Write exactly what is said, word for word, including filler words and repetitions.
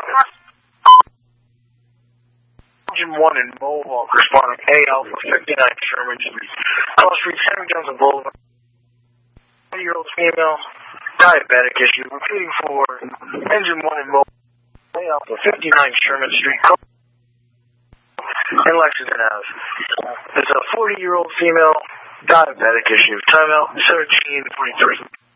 Engine one in Mohawk responding A Alpha fifty-nine Sherman Street. Call Street, Henry Johnson Boulevard. forty-year-old female, diabetic issue, repeating for engine one in Mohawk, A Alpha fifty-nine Sherman Street. In Lexington Ave. There's a forty-year-old female, diabetic issue. Timeout seventeen forty-three.